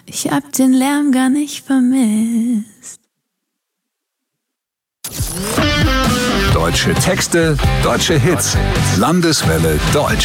Ich hab den Lärm gar nicht vermisst. Deutsche Texte, deutsche Hits. Landeswelle Deutsch.